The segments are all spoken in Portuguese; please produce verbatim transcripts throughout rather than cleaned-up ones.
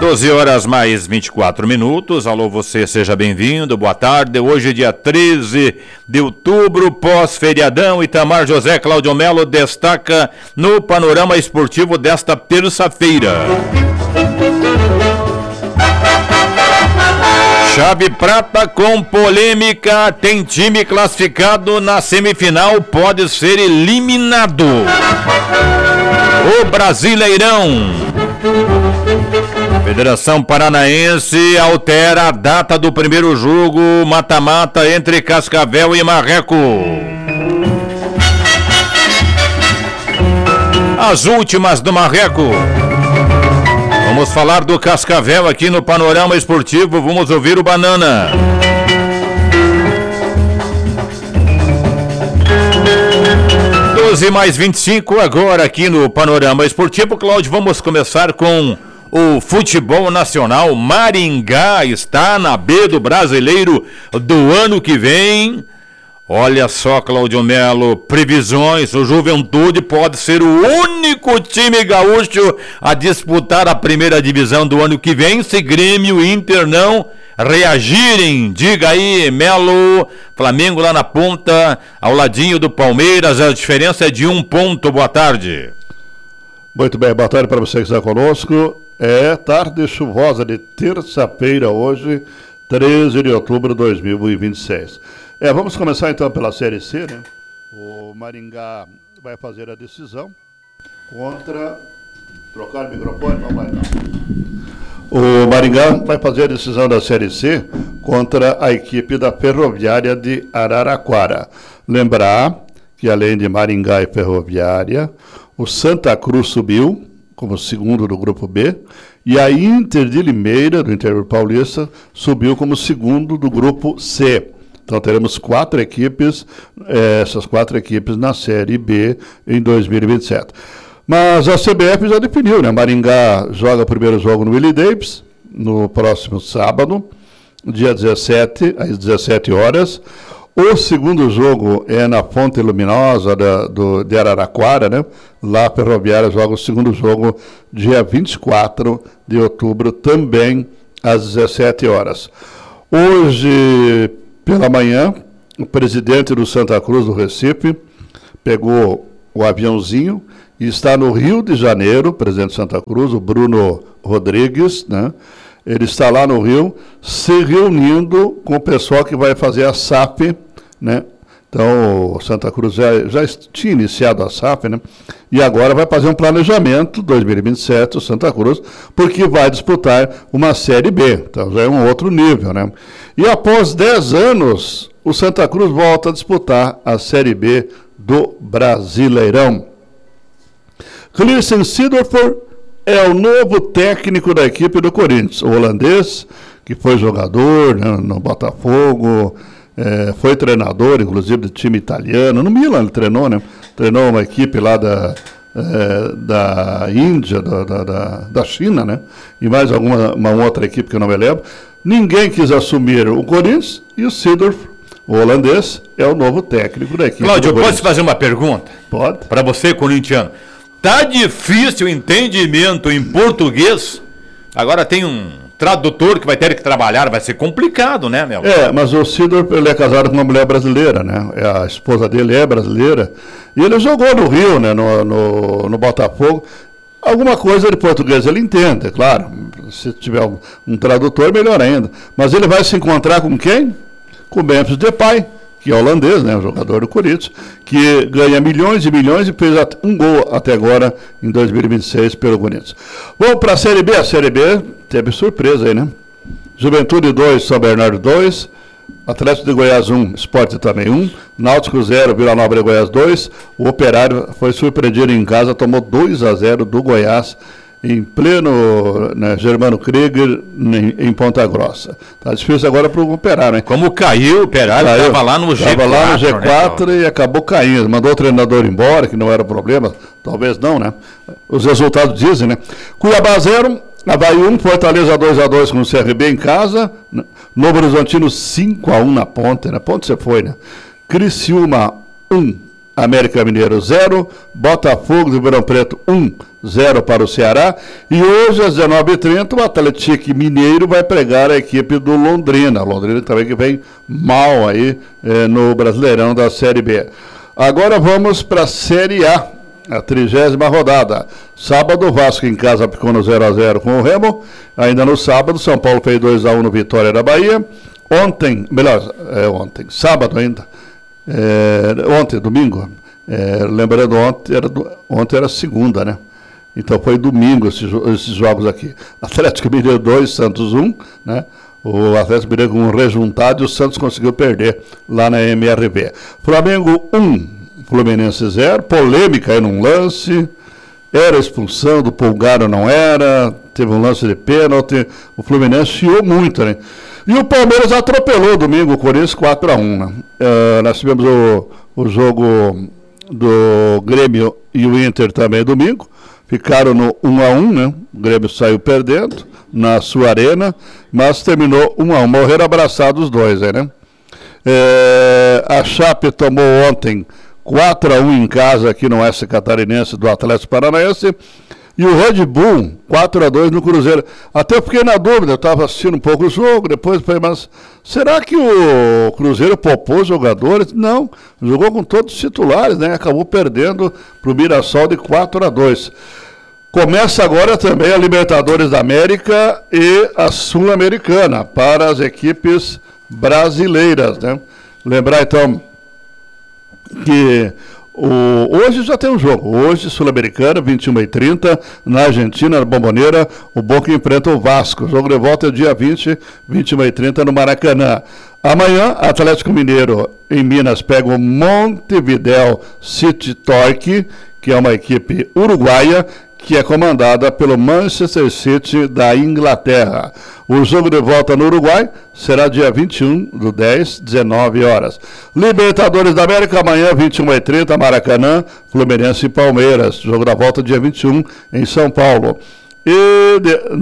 doze horas mais vinte e quatro minutos. Alô, você, seja bem-vindo, boa tarde. Hoje, dia treze de outubro, pós-feriadão. Itamar José Cláudio Melo destaca no panorama esportivo desta terça-feira. Chave Prata com polêmica, tem time classificado na semifinal, pode ser eliminado. O Brasileirão. Federação Paranaense altera a data do primeiro jogo mata-mata entre Cascavel e Marreco. As últimas do Marreco. Vamos falar do Cascavel aqui no Panorama Esportivo. Vamos ouvir o Banana. doze mais vinte e cinco agora aqui no Panorama Esportivo. Cláudio, vamos começar com o futebol nacional. Maringá está na B do Brasileiro do ano que vem. Olha só, Cláudio Melo, previsões, o Juventude pode ser o único time gaúcho a disputar a primeira divisão do ano que vem, se Grêmio e Inter não reagirem. Diga aí, Melo. Flamengo lá na ponta, ao ladinho do Palmeiras, a diferença é de um ponto. Boa tarde. Muito bem, boa tarde para você que está conosco. É tarde chuvosa de terça-feira hoje, treze de outubro de dois mil e vinte e seis. É, vamos começar então pela Série C, né? O Maringá vai fazer a decisão contra... Trocar o microfone, vamos lá então. O Maringá vai fazer a decisão da Série C contra a equipe da Ferroviária de Araraquara. Lembrar que além de Maringá e Ferroviária, o Santa Cruz subiu como segundo do grupo B e a Inter de Limeira, do interior paulista, subiu como segundo do grupo C. Então teremos quatro equipes, eh, essas quatro equipes na Série B em dois mil e vinte e sete. Mas a C B F já definiu, né? Maringá joga o primeiro jogo no Willie Davis, no próximo sábado, dia dezessete, às dezessete horas. O segundo jogo é na Fonte Luminosa da, do, de Araraquara, né? Lá a Ferroviária joga o segundo jogo dia vinte e quatro de outubro, também às dezessete horas. Hoje, pela manhã, o presidente do Santa Cruz do Recife pegou o aviãozinho e está no Rio de Janeiro, presidente de Santa Cruz, o Bruno Rodrigues, né? Ele está lá no Rio se reunindo com o pessoal que vai fazer a S A F, né? Então, o Santa Cruz já, já tinha iniciado a S A F, né? E agora vai fazer um planejamento, dois mil e vinte e sete, o Santa Cruz, porque vai disputar uma Série B. Então, já é um outro nível, né? E após dez anos, o Santa Cruz volta a disputar a Série B do Brasileirão. Christian Seedorf é o novo técnico da equipe do Corinthians, o holandês, que foi jogador, né, no Botafogo, é, foi treinador, inclusive, do time italiano. No Milan ele treinou, né? Treinou uma equipe lá da, é, da Índia, da, da, da, da China, né? E mais alguma uma outra equipe que eu não me lembro. Ninguém quis assumir o Corinthians e o Seedorf, o holandês, é o novo técnico da equipe. Cláudio, eu posso fazer uma pergunta? Pode. Para você, corintiano. Tá difícil o entendimento em português? Agora tem um tradutor que vai ter que trabalhar, vai ser complicado, né, Mel? É, mas o Seedorf, ele é casado com uma mulher brasileira, né? A esposa dele é brasileira. E ele jogou no Rio, né? No, no, no Botafogo. Alguma coisa de português ele entende, é claro. Se tiver um, um tradutor, melhor ainda. Mas ele vai se encontrar com quem? Com o Memphis Depay, que é holandês, né, o jogador do Corinthians, que ganha milhões e milhões e fez um gol até agora em dois mil e vinte e seis pelo Corinthians. Vamos para a Série B. A Série B teve surpresa aí, né? Juventude dois, São Bernardo dois, Atlético de Goiás um, Sport também um, Náutico zero, Vila Nova de Goiás dois, o Operário foi surpreendido em casa, tomou dois a zero do Goiás, em pleno, né, Germano Krieger, em, em Ponta Grossa. Tá difícil agora para o Operário, né? Como caiu o Operário, estava lá no G quatro. Estava lá no G quatro, né, e acabou caindo. Mandou o treinador embora, que não era problema, talvez não, né? Os resultados dizem, né? Cuiabá zero, Avaí um, Fortaleza dois a dois com o C R B em casa, Novo Horizontino cinco a um na Ponte, né? Ponte você foi, né? Criciúma um, América Mineiro zero, Botafogo de Ribeirão Preto um, zero para o Ceará. E hoje às dezenove e trinta o Atlético Mineiro vai pregar a equipe do Londrina. Londrina também que vem mal aí eh, no Brasileirão da Série B. Agora vamos para a Série A, a trigésima rodada. Sábado, o Vasco em casa ficou no zero a zero com o Remo. Ainda no sábado, São Paulo fez dois a um no Vitória da Bahia. Ontem, melhor, é ontem, sábado ainda. É, ontem, domingo, é, lembrando, ontem era, ontem era segunda, né? Então foi domingo esses, esses jogos aqui. Atlético Mineiro dois, Santos um, né? O Atlético Mineiro com um rejuntado e o Santos conseguiu perder lá na M R V. Flamengo um, Fluminense zero, polêmica aí num lance, era expulsão do Pulgar ou não era, teve um lance de pênalti, o Fluminense chiou muito, né? E o Palmeiras atropelou domingo o Corinthians quatro a um, né? Uh, nós tivemos o, o jogo do Grêmio e o Inter também domingo, ficaram no um a um, né? O Grêmio saiu perdendo na sua arena, mas terminou um a um, morreram abraçados os dois aí, né? É, a Chape tomou ontem quatro a um em casa aqui no Oeste Catarinense do Atlético Paranaense. E o Red Bull, quatro a dois no Cruzeiro. Até fiquei na dúvida, eu estava assistindo um pouco o jogo, depois falei, mas será que o Cruzeiro poupou os jogadores? Não, jogou com todos os titulares, né? Acabou perdendo para o Mirassol de quatro a dois. Começa agora também a Libertadores da América e a Sul-Americana para as equipes brasileiras, né? Lembrar então que O, hoje já tem um jogo, hoje Sul-Americana, vinte e uma e trinta, na Argentina, na Bombonera, o Boca enfrenta o Vasco, o jogo de volta é dia vinte, vinte e uma e trinta no Maracanã. Amanhã, Atlético Mineiro em Minas pega o Montevideo City Torque, que é uma equipe uruguaia, que é comandada pelo Manchester City da Inglaterra. O jogo de volta no Uruguai será dia vinte e um do dez, dezenove horas. Libertadores da América, amanhã, vinte e uma e trinta, Maracanã, Fluminense e Palmeiras. Jogo da volta dia vinte e um em São Paulo. E de,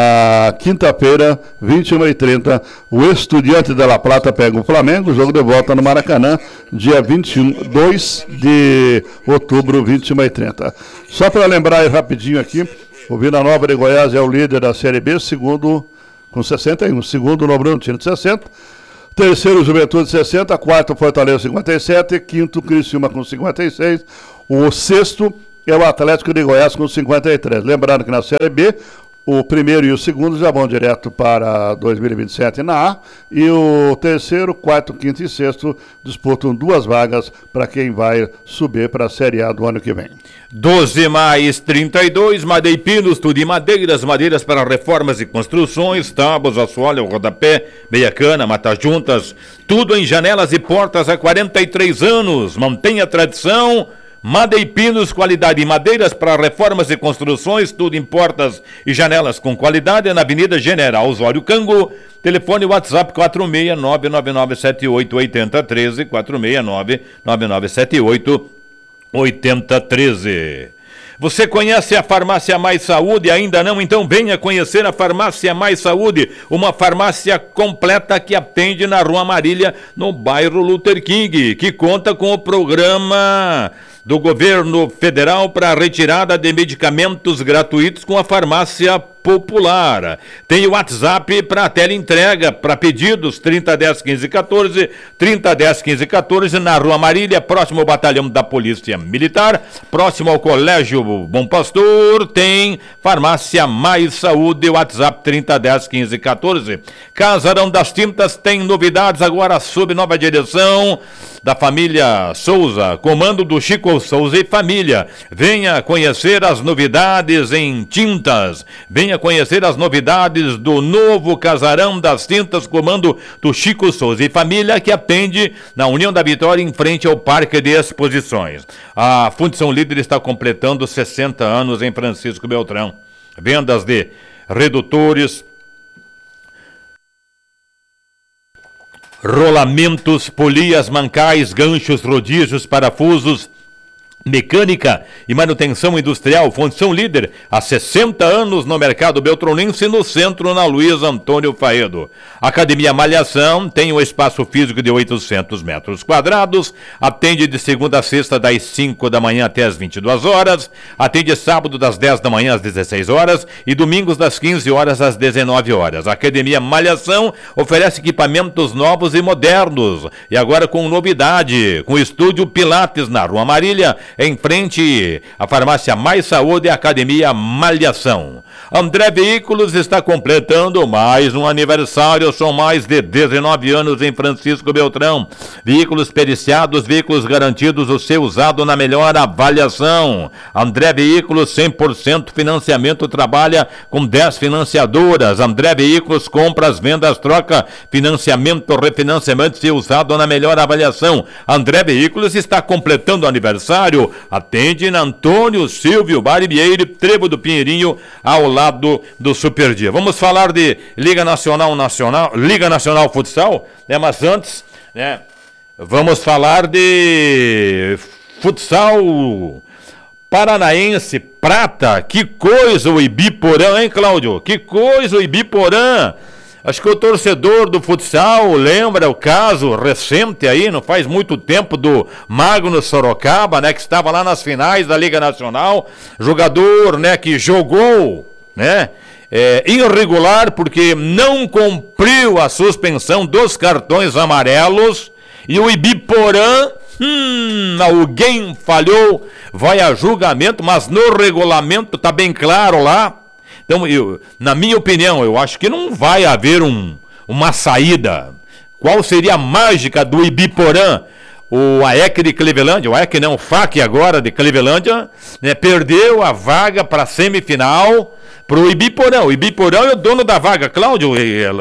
na quinta-feira, vinte e uma e trinta, o Estudiante de La Plata pega o Flamengo, jogo de volta no Maracanã, dia vinte e um, dois de outubro, vinte e uma e trinta. Só para lembrar aí rapidinho aqui, o Vila Nova de Goiás é o líder da Série B, segundo com sessenta e um, segundo o Novo Bragantino de sessenta, terceiro Juventude sessenta, quarto Fortaleza cinquenta e sete, quinto Criciúma com cinquenta e seis, o sexto é o Atlético de Goiás com cinquenta e três. Lembrando que na Série B, o primeiro e o segundo já vão direto para dois mil e vinte e sete na A, e o terceiro, quarto, quinto e sexto disputam duas vagas para quem vai subir para a Série A do ano que vem. doze mais trinta e dois, Madeira Pinos, tudo em madeiras, madeiras para reformas e construções, tábuas, assoalho, rodapé, meia cana, mata-juntas, tudo em janelas e portas há quarenta e três anos, mantenha a tradição. Madeira Pinos, qualidade em madeiras para reformas e construções, tudo em portas e janelas com qualidade, na Avenida General Osório Cango, telefone WhatsApp quatro seis nove nove nove sete oito oito zero um três, quatro seis nove nove nove sete oito oito zero um três. Você conhece a Farmácia Mais Saúde? Ainda não? Então venha conhecer a Farmácia Mais Saúde, uma farmácia completa que atende na Rua Marília, no bairro Luther King, que conta com o programa do governo federal para retirada de medicamentos gratuitos com a farmácia popular. Tem o WhatsApp para teleentrega, para pedidos, trinta dez quinze quatorze, trinta dez quinze quatorze, na Rua Marília, próximo ao batalhão da Polícia Militar, próximo ao Colégio Bom Pastor, tem Farmácia Mais Saúde, WhatsApp trinta dez quinze quatorze. Casarão das Tintas tem novidades agora sob nova direção da família Souza, comando do Chico Souza e família. Venha conhecer as novidades em tintas, venha conhecer as novidades do novo Casarão das Tintas, comando do Chico Souza e família, que atende na União da Vitória, em frente ao Parque de Exposições. A Fundição Líder está completando sessenta anos em Francisco Beltrão. Vendas de redutores, rolamentos, polias, mancais, ganchos, rodízios, parafusos, Mecânica e manutenção industrial, função líder há sessenta anos no mercado beltronense, no centro, na Luiz Antônio Faedo. Academia Malhação tem um espaço físico de oitocentos metros quadrados, atende de segunda a sexta das cinco da manhã até as vinte e duas horas, atende sábado das dez da manhã às dezesseis horas e domingos das quinze horas às dezenove horas. A Academia Malhação oferece equipamentos novos e modernos e agora com novidade, com estúdio Pilates na Rua Marília, em frente à farmácia Mais Saúde e Academia Malhação. André Veículos está completando mais um aniversário, são mais de dezenove anos em Francisco Beltrão. Veículos periciados, veículos garantidos, o seu usado na melhor avaliação. André Veículos, cem por cento financiamento, trabalha com dez financiadoras. André Veículos, compras, vendas, troca, financiamento, refinanciamento, seu usado na melhor avaliação. André Veículos está completando o aniversário. Atende na Antônio Silvio Barbieri, Trevo do Pinheirinho, ao lado do Superdia. Vamos falar de Liga Nacional Nacional, Liga Nacional Futsal, né? Mas antes, né, vamos falar de futsal paranaense prata. Que coisa o Ibiporã, hein, Cláudio? Que coisa o Ibiporã. Acho que o torcedor do futsal lembra o caso recente aí, não faz muito tempo, do Magno Sorocaba, né, que estava lá nas finais da Liga Nacional, jogador, né, que jogou, né, é, irregular porque não cumpriu a suspensão dos cartões amarelos, e o Ibiporã, hum, alguém falhou, vai a julgamento, mas no regulamento tá bem claro lá. Então, eu, na minha opinião, eu acho que não vai haver um, uma saída. Qual seria a mágica do Ibiporã? O A E C de Clevelândia, o A E C não, o F A C agora de Clevelândia, né, perdeu a vaga para a semifinal para o Ibiporã. O Ibiporã é o dono da vaga. Cláudio,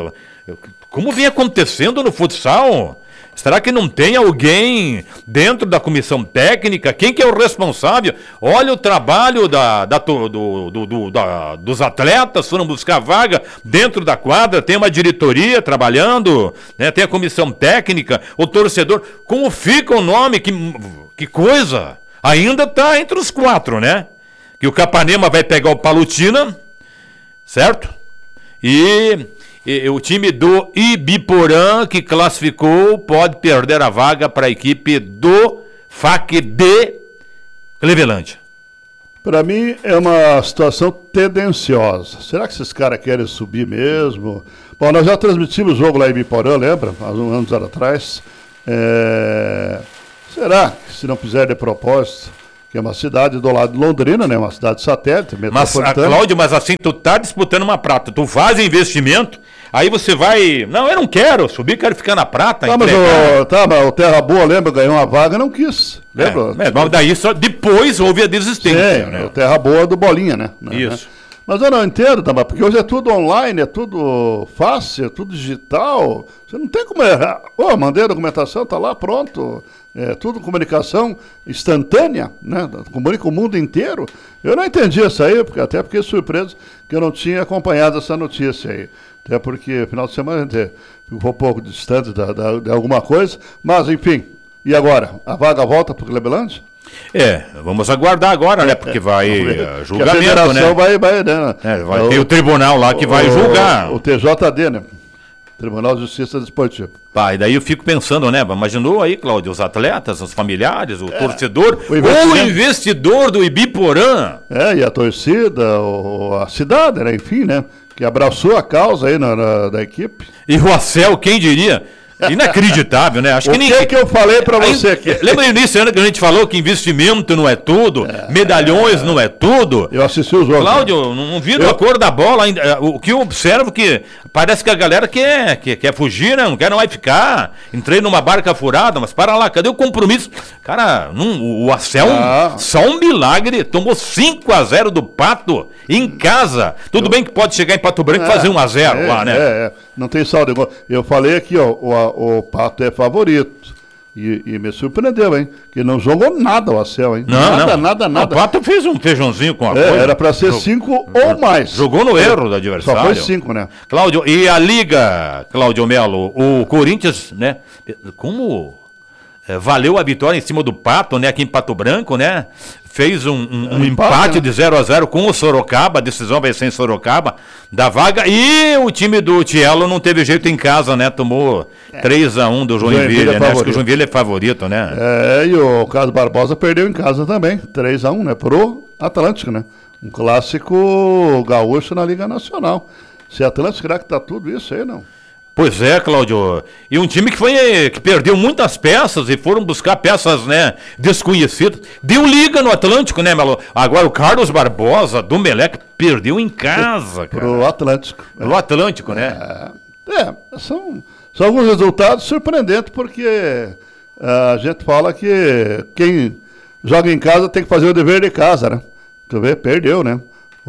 como vem acontecendo no futsal? Será que não tem alguém dentro da comissão técnica? Quem que é o responsável? Olha o trabalho da, da, do, do, do, da, dos atletas, foram buscar vaga dentro da quadra, tem uma diretoria trabalhando, né? Tem a comissão técnica, o torcedor. Como fica o nome? Que, que coisa! Ainda está entre os quatro, né? Que o Capanema vai pegar o Palutina, certo? E... E o time do Ibiporã, que classificou, pode perder a vaga para a equipe do F A C de Clevelândia. Para mim é uma situação tendenciosa. Será que esses caras querem subir mesmo? Bom, nós já transmitimos o jogo lá em Ibiporã, lembra? Há uns anos atrás. É... Será que se não fizer de propósito, que é uma cidade do lado de Londrina, né? Uma cidade satélite, metropolitana. Mas, Cláudio, mas assim, tu tá disputando uma prata, tu faz investimento, aí você vai... Não, eu não quero subir, quero ficar na prata. Tá, mas o, tá, mas o Terra Boa, lembra, ganhou uma vaga, não quis. Lembra? É, mas daí só depois houve a desistência. Sim, né? O Terra Boa do Bolinha, né? Isso. Mas eu não entendo, tá, porque hoje é tudo online, é tudo fácil, é tudo digital. Você não tem como errar. Pô, mandei a documentação, tá lá, pronto. É tudo comunicação instantânea, né? Comunica o mundo inteiro. Eu não entendi isso aí, porque, até porque surpreso que eu não tinha acompanhado essa notícia aí. Até porque final de semana a gente ficou um pouco distante da, da, de alguma coisa. Mas, enfim, e agora? A vaga volta para o Clevelândia? É, vamos aguardar agora, né? Porque vai uh, julgamento, a né? Vai, vai, né? É, vai o, ter o tribunal lá que o, vai julgar. O, o T J D, né? Tribunal de Justiça Desportiva. Pá, e daí eu fico pensando, né? Imaginou aí, Cláudio, os atletas, os familiares, o é, torcedor, o investidor. o investidor do Ibiporã. É, e a torcida, o, a cidade, né? Enfim, né? Que abraçou a causa aí na, na, da equipe. E o Acel, quem diria? Inacreditável, né? Acho o que ninguém... que, que eu falei pra você aqui? Lembra no início ano que a gente falou que investimento não é tudo, é, medalhões é, não é tudo? Eu assisti o jogo. Cláudio, né? não vi eu... a cor da bola ainda. O que eu observo que parece que a galera quer, quer, quer fugir, né? Não quer não vai ficar. Entrei numa barca furada, mas para lá, cadê o compromisso? Cara, não, o Acel, ah. só um milagre, tomou cinco a zero do Pato em casa. Tudo eu... bem que pode chegar em Pato Branco e é, fazer um a zero é, lá, né? É, é. Não tem saldo. Eu falei aqui, ó, o, o Pato é favorito. E, e me surpreendeu, hein? Que não jogou nada o Acel, hein? Não, nada, não. nada, nada. O Pato fez um feijãozinho com a é, coisa. Era para ser Jog... cinco ou mais. Jogou no erro do adversário. Só foi cinco, né? Cláudio, e a Liga, Cláudio Melo, o Corinthians, né? Como é, valeu a vitória em cima do Pato, né? Aqui em Pato Branco, né? Fez um, um, um empate, empate né? de zero a zero com o Sorocaba, a decisão vai ser em Sorocaba, da vaga, e o time do Tielo não teve jeito em casa, né? Tomou é. três a um do Joinville, Joinville é né? Acho que o Joinville é favorito, né? É, e o Carlos Barbosa perdeu em casa também, três a um, né? Pro Atlântico, né? Um clássico gaúcho na Liga Nacional. Se Atlântico, será que tá tudo isso aí, não? Pois é, Cláudio. E um time que foi que perdeu muitas peças e foram buscar peças, né, desconhecidas. Deu liga no Atlântico, né, Melo? Agora o Carlos Barbosa, do Meleque, perdeu em casa, cara. Pro Atlântico. Pro Atlântico, né? É, é são, são alguns resultados surpreendentes, porque a gente fala que quem joga em casa tem que fazer o dever de casa, né? Tu vê, perdeu, né?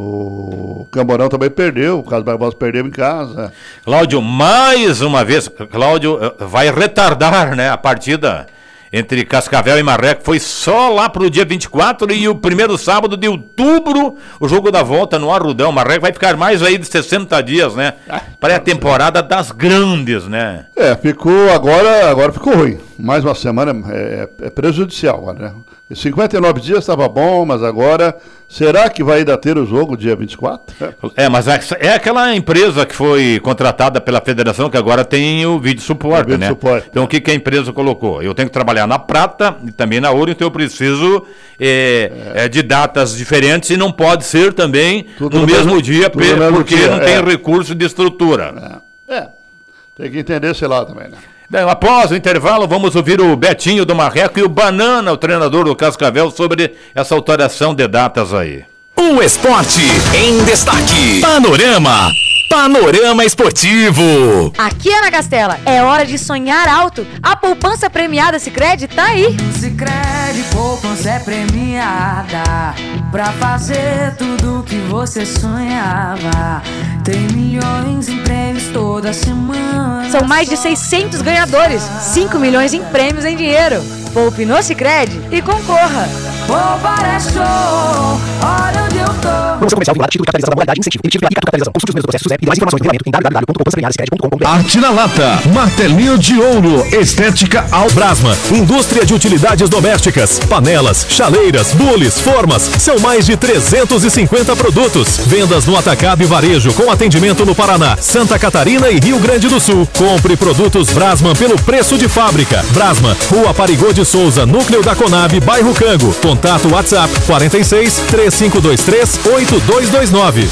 O Camborão também perdeu, o Carlos Barbosa perdeu em casa. Cláudio, mais uma vez, Cláudio vai retardar, né, a partida entre Cascavel e Marreco. Foi só lá pro dia vinte e quatro e o primeiro sábado de outubro, o jogo da volta no Arrudão. Marreco vai ficar mais aí de sessenta dias, né? Para a temporada das grandes, né? É, ficou agora, agora ficou ruim. Mais uma semana é, é prejudicial, né? cinquenta e nove dias estava bom, mas agora, será que vai ainda ter o jogo dia vinte e quatro? É, é mas é aquela empresa que foi contratada pela federação que agora tem o vídeo suporte, o vídeo né? Suporte. Então o que, que a empresa colocou? Eu tenho que trabalhar na prata e também na ouro, então eu preciso é, é. É, de datas diferentes e não pode ser também tudo no mesmo, mesmo dia, porque mesmo dia. não tem é. recurso de estrutura. É. é, tem que entender esse lado também, né? Bem, após o intervalo, vamos ouvir o Betinho do Marreco e o Banana, o treinador do Cascavel, sobre essa alteração de datas aí. O esporte em destaque. Panorama. Panorama Esportivo. Aqui é na Castela, é hora de sonhar alto. A poupança premiada Sicredi tá aí. Sicredi, poupança é premiada pra fazer tudo que você sonhava. Tem milhões em prêmios toda semana. São mais de seiscentos ganhadores, cinco milhões em prêmios em dinheiro. Poupe no Sicredi e concorra. Poupar é show, olha onde eu tô. Promoção comercial vinculada, título de capitalização da modalidade incentivo. Emitido pela Capitalização. Consulte os primeiros processos e mais informações no regulamento em w w w ponto poupança premiada sicredi ponto com ponto b r. Arte na lata, martelinho de ouro, estética ao Brasma, indústria de utilidades domésticas, panelas, chaleiras, bules, formas, são mais de trezentos e cinquenta produtos. Vendas no atacado e varejo com atendimento no Paraná, Santa Catarina e Rio Grande do Sul. Compre produtos Brasman pelo preço de fábrica. Brasman, Rua Parigô de Souza, Núcleo da Conab, Bairro Cango. Contato WhatsApp quarenta e seis, três cinco dois três, oito dois dois nove.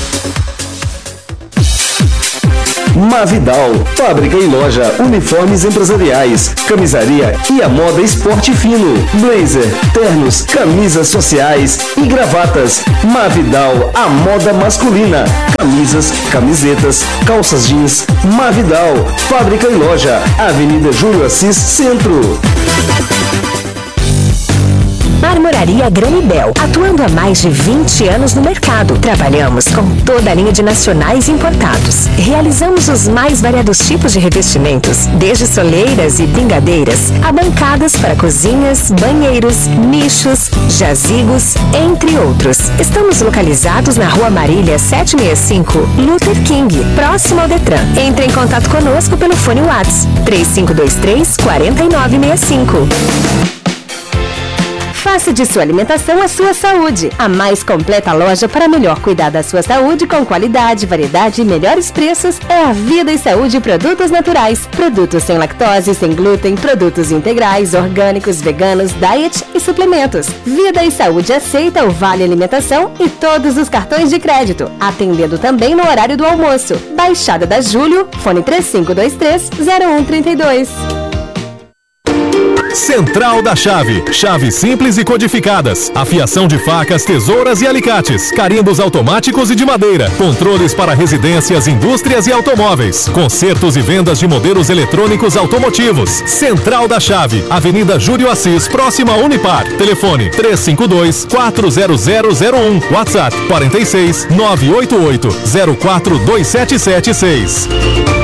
Mavidal, fábrica e loja, uniformes empresariais, camisaria e a moda esporte fino, blazer, ternos, camisas sociais e gravatas. Mavidal, a moda masculina, camisas, camisetas, calças jeans. Mavidal, fábrica e loja, Avenida Júlio Assis, Centro. Marmoraria Granibel, atuando há mais de vinte anos no mercado. Trabalhamos com toda a linha de nacionais e importados. Realizamos os mais variados tipos de revestimentos, desde soleiras e brincadeiras, a bancadas para cozinhas, banheiros, nichos, jazigos, entre outros. Estamos localizados na Rua Marília setecentos e sessenta e cinco, Luther King, próximo ao Detran. Entre em contato conosco pelo fone WhatsApp três cinco dois três, quatro nove seis cinco. Faça de sua alimentação a sua saúde. A mais completa loja para melhor cuidar da sua saúde com qualidade, variedade e melhores preços é a Vida e Saúde Produtos Naturais. Produtos sem lactose, sem glúten, produtos integrais, orgânicos, veganos, diet e suplementos. Vida e Saúde aceita o Vale Alimentação e todos os cartões de crédito, atendendo também no horário do almoço. Baixada da Júlio, fone três cinco dois três, zero um três dois. Central da Chave, chaves simples e codificadas, afiação de facas, tesouras e alicates, carimbos automáticos e de madeira, controles para residências, indústrias e automóveis, consertos e vendas de modelos eletrônicos automotivos. Central da Chave, Avenida Júlio Assis, próxima a Unipar. Telefone três cinco dois, quatro zero zero zero um, WhatsApp quarenta e seis, nove oito oito, zero quatro dois sete sete seis.